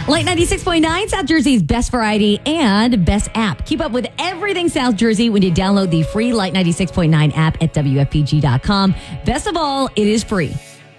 Light 96.9, South Jersey's best variety and best app. Keep up with everything South Jersey when you download the free Light 96.9 app at WFPG.com. Best of all, it is free.